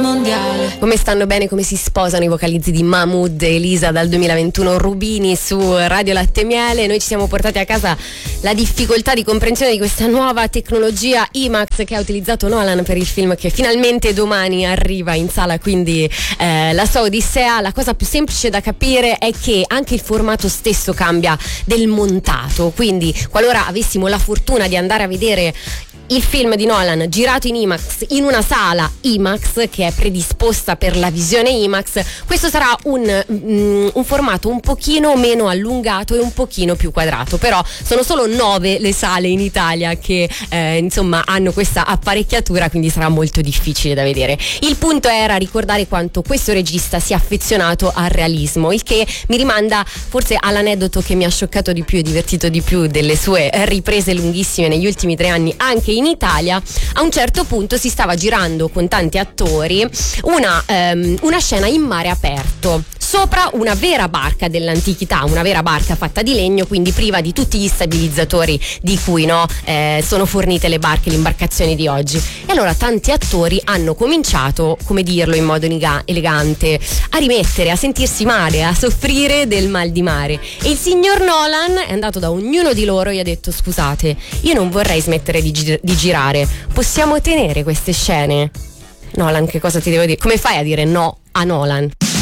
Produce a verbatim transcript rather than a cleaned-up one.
mondiale. Come stanno bene, come si sposano i vocalizzi di Mahmood e Elisa dal duemilaventuno, Rubini su Radio Latte e Miele. Noi ci siamo portati a casa la difficoltà di comprensione di questa nuova tecnologia IMAX che ha utilizzato Nolan per il film che finalmente domani arriva in sala, quindi eh, la sua Odissea. La cosa più semplice da capire è che anche il formato stesso cambia del montato, quindi qualora avessimo la fortuna di andare a vedere il film di Nolan girato in IMAX in una sala IMAX che è predisposta per la visione IMAX, questo sarà un, um, un formato un pochino meno allungato e un pochino più quadrato, però sono solo nove le sale in Italia che eh, insomma hanno questa apparecchiatura, quindi sarà molto difficile da vedere. Il punto era ricordare quanto questo regista sia affezionato al realismo, il che mi rimanda forse all'aneddoto che mi ha scioccato di più e divertito di più delle sue riprese lunghissime negli ultimi tre anni anche in Italia. A un certo punto si stava girando con tanti attori una, um, una scena in mare aperto sopra una vera barca dell'antichità, una vera barca fatta di legno, quindi priva di tutti gli stabilizzatori di cui no, eh, sono fornite le barche, le imbarcazioni di oggi. E allora tanti attori hanno cominciato, come dirlo in modo elegante, a rimettere, a sentirsi male, a soffrire del mal di mare. E il signor Nolan è andato da ognuno di loro e gli ha detto: scusate, io non vorrei smettere di, gi- di girare, possiamo tenere queste scene? Nolan, che cosa ti devo dire? Come fai a dire no a Nolan?